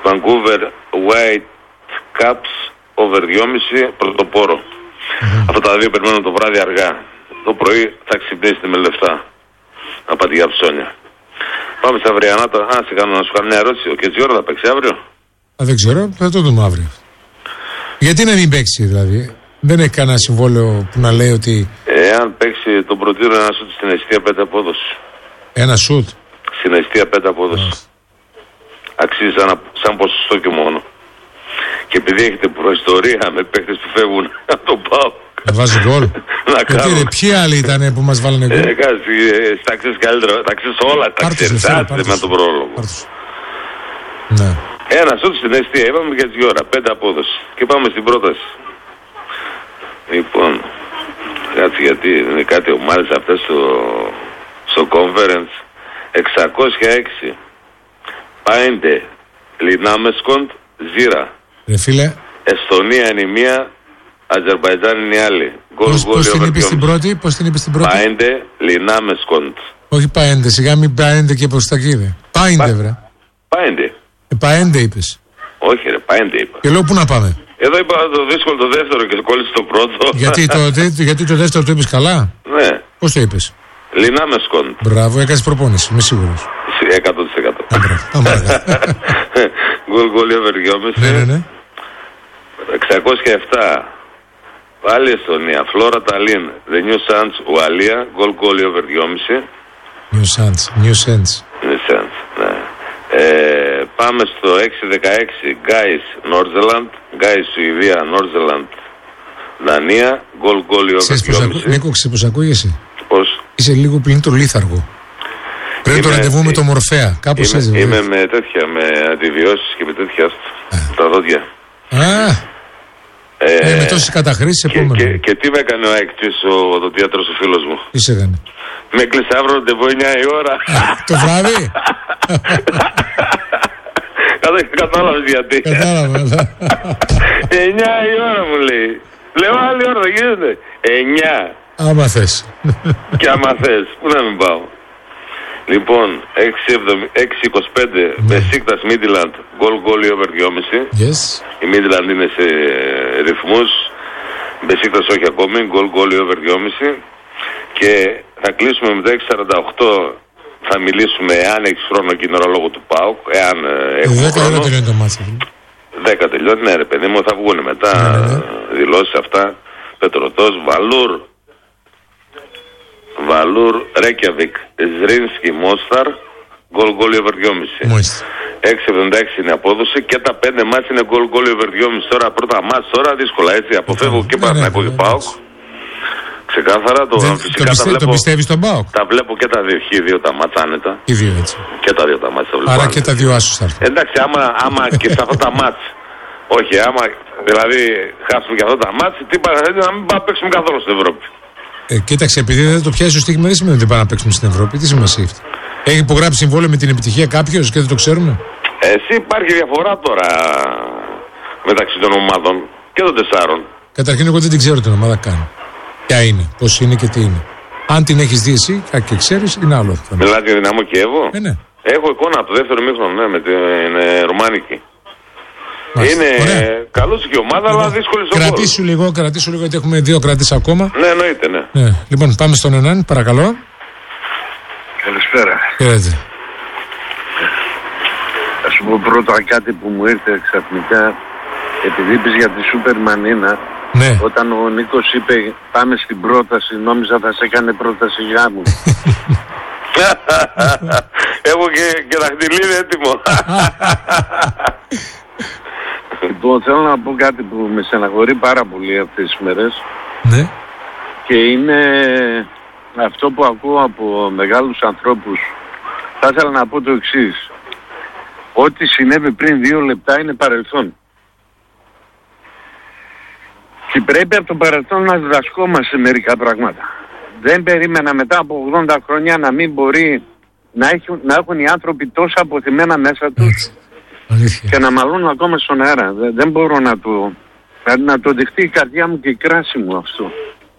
Vancouver White Caps over 2,5 πρωτοπόρο. Αυτά τα δύο περιμένουμε το βράδυ αργά. Το πρωί θα ξυπνήσετε με λεφτά. Να πάτε για ψώνια. Πάμε στα αυριανά. Να σου κάνω μια ερώτηση. Ο Κετζιόρα θα παίξει αύριο? Δεν ξέρω, θα το δούμε αύριο. Γιατί να μην παίξει δηλαδή? Δεν έχει κανένα συμβόλαιο που να λέει ότι... Εάν παίξει, τον προτείνω ένα σουτ στην αιστεία 5 απόδοση. Ένα σουτ? Στην αιστεία 5 απόδοση. Αξίζει σαν ποσοστό και μόνο. Και επειδή έχετε προϊστορία με παίκτες που φεύγουν από τον ΠΑΟΚ. Να βάζει γκολ. Γιατί ποιοι άλλοι ήταν που μας βάλανε γκολ? Τα ξέρεις καλύτερα, τα ξέρεις όλα, τα ξέρεις με τον πρόλογο. Ναι. Ένα σουτ στην αιστεία, είπαμε για τη ώρα, 5 απόδοση. Και πάμε στην πρόταση. Λοιπόν, κάτσε γιατί είναι κάτι ομάδες αυτές στο conference. 606 Πάιντε Λινάμεσκοντ Ζήρα. Ρε φίλε, Εστονία είναι η μία, Αζερμπαϊτζάν είναι η άλλη. Πώς την είπες στην πρώτη? Πάιντε Λινάμεσκοντ. Όχι Πάιντε, σιγά μην Πάιντε και προς τα κείδε. Πάιντε βρε. Πάιντε. Πάιντε είπες? Όχι ρε, Πάιντε είπα. Και λέω πού να πάμε? Εδώ είπα το δύσκολο το δεύτερο και κόλλησε το πρώτο. Γιατί το δεύτερο το είπες καλά? Ναι. Πώς το είπες? Λινάμεσκοντ. Μπράβο, έκανες προπόνηση, είμαι σίγουρος. 100%. Μπράβο. Γκολ over 2,5. Ναι. 607 πάλι Εστονία, Φλόρα Ταλίν, The New Sands Ουαλία, γκολ over 2,5. New Sands, ναι. Πάμε στο 616 Γκάις Νόρζελαντ, Γκάις Σουηδία, Νόρζελαντ Δανία, γκολ over 2,5. Νίκο, ξέρεις πως ακούγεσαι? Πώς? Είσαι λίγο πλην το λίθαργο. Πρέπει το ραντεβού με το Μορφέα, κάπως έτσι. Είμαι με τέτοια, με αντιβιώσεις και με τέτοια τα δόντια. Με τόσες καταχρήσεις επόμενο. Και τι με έκανε ο Αεκτής, το διάτρος ο φίλος μου? Τι σε έκανε? Με έκλεισε αύριο ραντεβού 9 η ώρα. Το βράδυ? Κατάλαβες γιατί? Κατάλαβα. 9 η ώρα μου λέει. Λέω άλλη ώρα δεν γίνεται. 9. Άμα θες. Και άμα θες, πού να μην πάω? Λοιπόν, 6-25 Μπεσίκτας Μίτιλαντ, γκολ over 2,5. Yes. Η Μίτιλαντ είναι σε ρυθμούς, Μπεσίκτας όχι ακόμη, γκολ over 2,5. Και θα κλείσουμε με το 6-48. Θα μιλήσουμε εάν έχεις χρόνο και είναι λόγω του ΠΑΟΚ. Εάν έχουμε χρόνο. 10 τελειώνει το μάτσο. 10 τελειώνει, ναι ρε παιδί μου, θα βγουν μετά δηλώσεις αυτά. Πετρωτός, Βαλούρ, Ρέκιαβικ, Ζρίνσκι, Μόσταρ, γκολ over 2,5. 6,76 είναι η απόδοση και τα 5 μάτς είναι γκολ over 2,5. Τώρα πρώτα μάτς, τώρα δύσκολα έτσι. Αποφεύγω και Παναθηναϊκό και ΠΑΟΚ. Ξεκάθαρα το πιστεύεις τον ΠΑΟΚ? Τα βλέπω και τα δύο, χ2 τα μάτς άνετα. Οι δύο έτσι. Και τα δύο τα μάτς τα βλέπω. Άρα και τα δύο άσους θα έρθουν. Εντάξει, άμα και σε αυτά τα μάτς. Όχι, άμα δηλαδή χάσουμε και αυτά τα μάτς, τι παραθέτει να μην πάμε να παίξουμε καθόλου στην Ευρώπη. Κοίταξε, επειδή δεν το πιάσει το στοίχημα, δεν σημαίνει ότι δεν πάμε να παίξουμε στην Ευρώπη. Τι σημασία έχει? Έχει υπογράψει συμβόλαιο με την επιτυχία κάποιο και δεν το ξέρουμε. Εσύ υπάρχει διαφορά τώρα μεταξύ των ομάδων και των 4. Καταρχήν, εγώ δεν την ξέρω την ομάδα καν. Ποια είναι, πώς είναι και τι είναι. Αν την έχεις δει εσύ και ξέρεις, είναι άλλο. Μιλάτε για Δυναμό Κιέβο? Ναι. Έχω εικόνα από το δεύτερο μήχρονο, ναι, με την Ρουμάνικη. Είναι καλός και η ομάδα, αλλά δύσκολη στον χώρο. Κρατήσου λίγο, γιατί έχουμε δύο κρατήσεις ακόμα. Ναι, εννοείται, ναι. Λοιπόν, πάμε στον έναν, παρακαλώ. Καλησπέρα. Χαίρετε. Θα σου πω πρώτα κάτι που μου ήρθε ξαφνικά. Επειδή είπες για τη Σούπερ Μανίνα, ναι. Όταν ο Νίκος είπε πάμε στην πρόταση, νόμιζα θα σε έκανε πρόταση γάμου. Έχω και δαχτυλίδι έτοιμο. Λοιπόν, θέλω να πω κάτι που με στεναχωρεί πάρα πολύ αυτές τις μέρες. Ναι. Και είναι αυτό που ακούω από μεγάλους ανθρώπους. Θα ήθελα να πω το εξής. Ό,τι συνέβη πριν 2 λεπτά είναι παρελθόν. Και πρέπει από το παρελθόν να διδασκόμαστε μερικά πράγματα. Δεν περίμενα μετά από 80 χρόνια να μην μπορεί να έχουν οι άνθρωποι τόσα αποθυμένα μέσα τους και να μαλώνουν ακόμα στον αέρα. Δεν μπορώ να το δεχτεί η καρδιά μου και η κράση μου αυτό.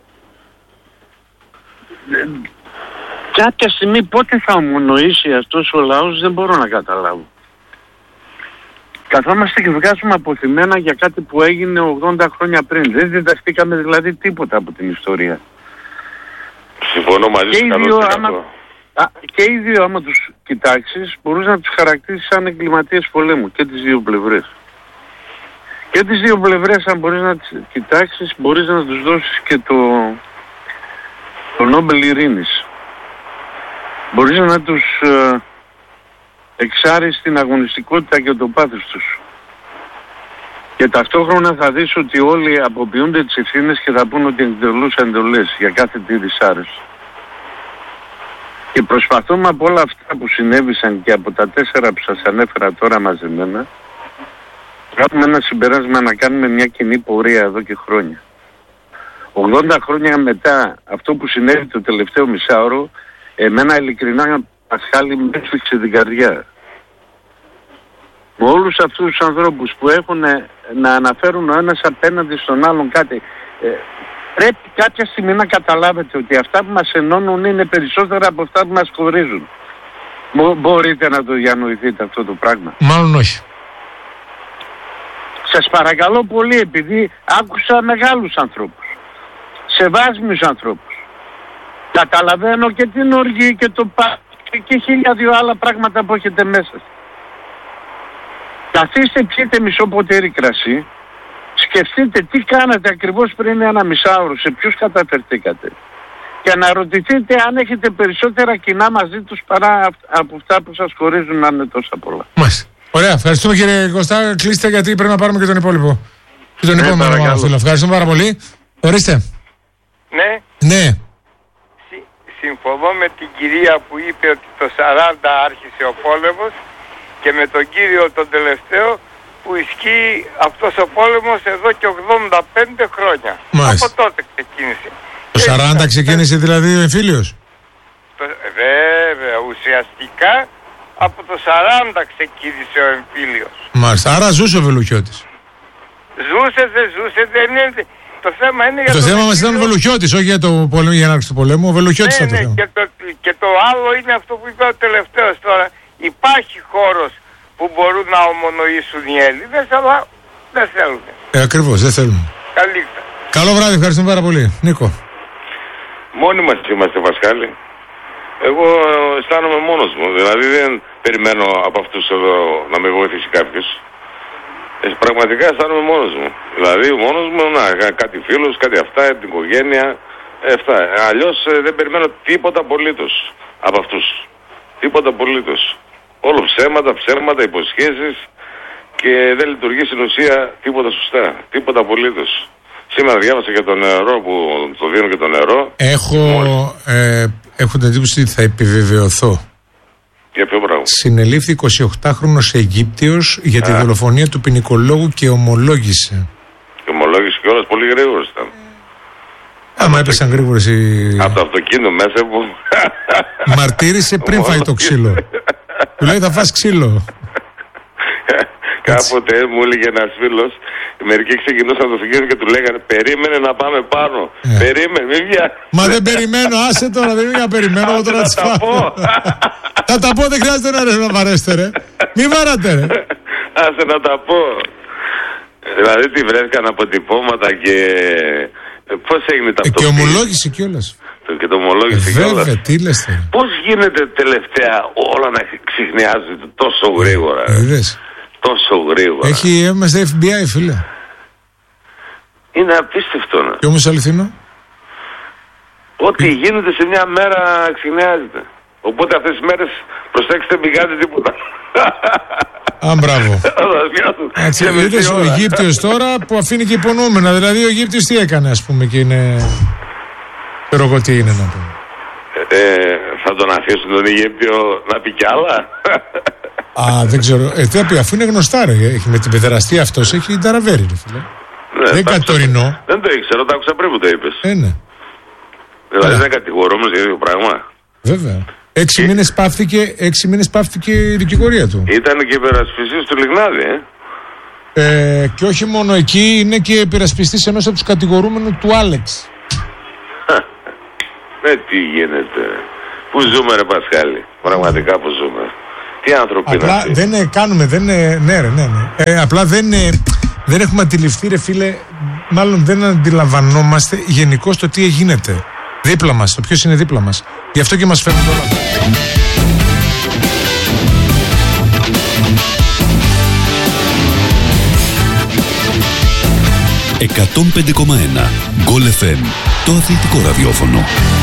Κάποια στιγμή πότε θα ομονοήσει αυτός ο λαός δεν μπορώ να καταλάβω. Καθόμαστε και βγάζουμε αποθυμένα για κάτι που έγινε 80 χρόνια πριν. Δεν διδαχτήκαμε δηλαδή τίποτα από την ιστορία. Συμφωνώ μαζί σου. Και οι δύο άμα τους κοιτάξεις μπορείς να τους χαρακτήσεις σαν εγκληματίες πολέμου και τις δύο πλευρές. Και τις δύο πλευρές αν μπορείς να τις κοιτάξεις μπορείς να τους δώσεις και το Νόμπελ Ειρήνης. Μπορείς να τους εξάρεις την αγωνιστικότητα και το πάθος τους. Και ταυτόχρονα θα δεις ότι όλοι αποποιούνται τις ευθύνες και θα πούν ότι εκτελούσαν εντολές για κάθε τι δυσάρεστη. Και προσπαθούμε από όλα αυτά που συνέβησαν και από τα 4 που σας ανέφερα τώρα μαζεμένα, έχουμε ένα συμπέρασμα να κάνουμε μια κοινή πορεία εδώ και χρόνια. 80 χρόνια μετά αυτό που συνέβη το τελευταίο μισάωρο, εμένα ειλικρινά Πασχάλη με έσφιξε την καρδιά. Με όλους αυτούς τους ανθρώπους που έχουν να αναφέρουν ο ένας απέναντι στον άλλον κάτι, πρέπει κάποια στιγμή να καταλάβετε ότι αυτά που μας ενώνουν είναι περισσότερα από αυτά που μας χωρίζουν. Μπορείτε να το διανοηθείτε αυτό το πράγμα? Μάλλον όχι. Σας παρακαλώ πολύ, επειδή άκουσα μεγάλους ανθρώπους, σεβάσμιους ανθρώπους, καταλαβαίνω και την οργή και το και 1002 άλλα πράγματα που έχετε μέσα. Καθίστε, πιείτε μισό ποτήρι κρασί, σκεφτείτε τι κάνατε ακριβώς πριν ένα μισάωρο, σε ποιους καταφερθήκατε και αναρωτηθείτε αν έχετε περισσότερα κοινά μαζί τους παρά από αυτά που σας χωρίζουν να είναι τόσα πολλά. Μάλιστα. Ωραία, ευχαριστούμε κύριε Κωστά. Κλείστε γιατί πρέπει να πάρουμε και τον υπόλοιπο. Και τον επόμενο φίλο. Ευχαριστούμε πάρα πολύ. Ορίστε. Ναι. Συμφωνώ με την κυρία που είπε ότι το 40 άρχισε ο πόλεμος και με τον κύριο τον τελευταίο που ισχύει αυτός ο πόλεμος εδώ και 85 χρόνια. Μάλιστα. Από τότε ξεκίνησε. Το 40 ξεκίνησε δηλαδή ο εμφύλιος? Βέβαια, ουσιαστικά από το 40 ξεκίνησε ο εμφύλιος. Μάλιστα, άρα ζούσε ο Βελουχιώτης. Ζούσε, δεν ζούσε, δεν είναι... Το θέμα είναι για το θέμα μας ήταν ο Βελουχιώτης, όχι για το πόλεμο, για έναρξη του πολέμου. Ο Βελουχιώτης ήταν το θέμα. Και το άλλο είναι αυτό που είπε ο τελευταίος τώρα. Υπάρχει χώρος που μπορούν να ομονοήσουν οι Έλληνες, αλλά δεν θέλουν. Ακριβώς, δεν θέλουν. Καλή νύχτα. Καλό βράδυ, ευχαριστούμε πάρα πολύ. Νίκο. Μόνοι μας είμαστε, Πασχάλη. Εγώ αισθάνομαι μόνος μου. Δηλαδή δεν περιμένω από αυτούς εδώ να με βοηθήσει κάποιος. Πραγματικά αισθάνομαι μόνος μου. Δηλαδή μόνος μου, κάτι φίλους, κάτι αυτά, την οικογένεια, αυτά. Αλλιώς δεν περιμένω τίποτα απολύτως από αυτούς. Τίποτα απολύτως. Όλο ψέματα, υποσχέσεις και δεν λειτουργεί στην ουσία τίποτα σωστά. Τίποτα απολύτως. Σήμερα διάβασα και το νερό που το δίνω και το νερό. Έχω την εντύπωση ότι θα επιβεβαιωθώ. Για ποιο πράγμα? Συνελήφθη 28χρονος Αιγύπτιος για τη δολοφονία του ποινικολόγου και ομολόγησε. Και ομολόγησε κιόλας πολύ γρήγορος ήταν. Άμα έπεσαν γρήγορες οι... Από το αυτοκίνητο μέσα που... Μαρτύρησε πριν φάει το ξύλο. Του λέει θα φας ξύλο. Κάποτε μου έλεγε ένας φίλος, μερικοί ξεκινούσαν το αυτοκίνητο και του λέγανε περίμενε να πάμε πάνω. Περίμενε, μην βγαίνει. Μα δεν περιμένω, άσε τώρα, δεν είναι να περιμένω. Άσε τώρα να τα πω. Θα τα πω, δεν χρειάζεται να βαρέσετε ρε. Μην βαράτε ρε. Άσε να τα πω. Δηλαδή τι βρέθηκαν αποτυπώματα και... Πώς έγινε τα και ομολόγησε κιόλας. Και το ομολόγησε κιόλας. Βέβαια, τι λες τώρα. Πώς γίνεται τελευταία όλα να ξεχνιάζεται τόσο γρήγορα? Τόσο γρήγορα. Έχει έμεσα FBI, φίλε. Είναι απίστευτο. Και όμως αληθινό. Ό,τι γίνεται σε μια μέρα ξεχνιάζεται. Οπότε αυτές τις μέρες προσέξτε μην κάνετε τίποτα. Α, μπράβο. Είδες ο Αιγύπτιος τώρα που αφήνει και υπονοούμενα. Δηλαδή ο Αιγύπτιος τι έκανε ας πούμε και είναι... Ξέρω εγώ τι είναι να πούμε. Θα τον αφήσουν τον Αιγύπτιο να πει κι άλλα. Α, δεν ξέρω. Τι να πει, αφού είναι γνωστά ρε. Με την παιδεραστία αυτός έχει ταραβέρει ρε φίλε. Ναι, δεν είναι τωρινό. Δεν το ήξερα, το άκουσα πριν που το είπες. Ναι. Δηλαδή δεν κατηγορούμενος για ίδιο πράγμα. Βέβαια. 6 μήνες πάυθηκε η δικηγορία του. Ήταν και υπερασπιστής του Λιγνάδη, και όχι μόνο εκεί, είναι και υπερασπιστής ενός από τους κατηγορούμενους του Άλεξ. Τι γίνεται. Πού ζούμε ρε Πασχάλη. Πραγματικά που ζούμε. Τι άνθρωποι είναι απλά αυτοί? δεν κάνουμε, ναι. Απλά δεν έχουμε αντιληφθεί, ρε φίλε, μάλλον δεν αντιλαμβανόμαστε γενικώς το τι γίνεται δίπλα μας, το ποιος είναι δίπλα μας. Γι' αυτό και μας φέρνουν όλα. 105,1 Γκολ FM, το αθλητικό ραδιόφωνο.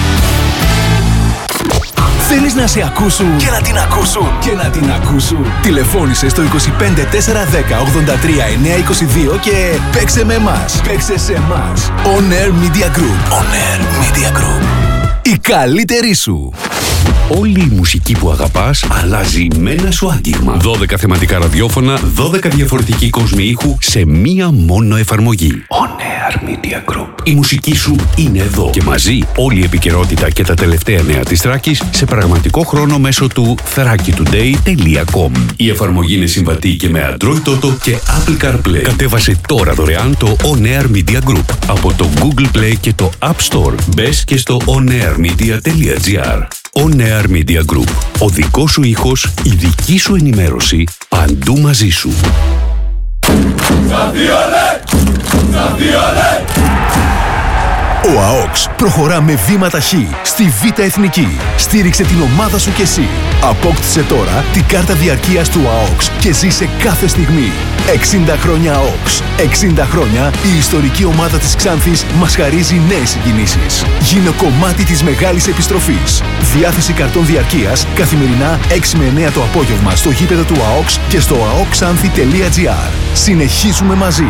Θέλεις να σε ακούσουν και να την ακούσουν και να την ακούσουν? Τηλεφώνησε στο 25 410 83 922 και παίξε με εμάς. Παίξε σε εμάς. On Air Media Group. On Air Media Group. Η καλύτερη σου. Όλη η μουσική που αγαπάς αλλάζει με ένα σου άγγιγμα. 12 θεματικά ραδιόφωνα, 12 διαφορετικοί κόσμοι ήχου σε μία μόνο εφαρμογή. On Air Media Group. Η μουσική σου είναι εδώ και μαζί όλη η επικαιρότητα και τα τελευταία νέα της Θράκης σε πραγματικό χρόνο μέσω του thrakitoday.com. Η εφαρμογή είναι συμβατή και με Android Auto και Apple CarPlay. Κατέβασε τώρα δωρεάν το On Air Media Group από το Google Play και το App Store. Μπες και στο onairmedia.gr. On Air Media Group. Ο δικός σου ήχος, η δική σου ενημέρωση, παντού μαζί σου. Ο ΑΟΚΣ προχωρά με βήμα ταχύ στη Β' Εθνική. Στήριξε την ομάδα σου κι εσύ. Απόκτησε τώρα την κάρτα διαρκείας του ΑΟΚΣ και ζήσε κάθε στιγμή. 60 χρόνια ΑΟΚΣ. 60 χρόνια η ιστορική ομάδα της Ξάνθης μας χαρίζει νέες συγκινήσεις. Γίνε κομμάτι της μεγάλης επιστροφής. Διάθεση καρτών διαρκείας καθημερινά 6 με 9 το απόγευμα στο γήπεδο του ΑΟΚΣ και στο aokxanthi.gr. Συνεχίζουμε μαζί.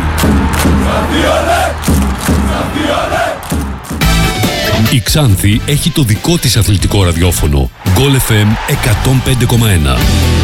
Η Ξάνθη έχει το δικό της αθλητικό ραδιόφωνο. Γκολ FM 105,1.